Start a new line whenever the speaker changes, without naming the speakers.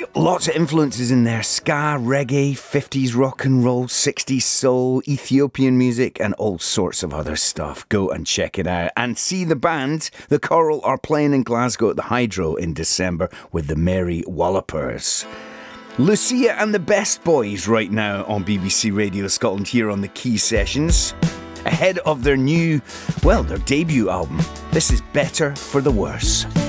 lots of influences in there. Ska, reggae, 50s rock and roll, 60s soul, Ethiopian music and all sorts of other stuff. Go and check it out. And see the band. The Coral are playing in Glasgow at the Hydro in December with the Mary Wallopers. Lucia and the Best Boys right now on BBC Radio Scotland here on the Key Sessions. Ahead of their debut album. This is Better for the Worse.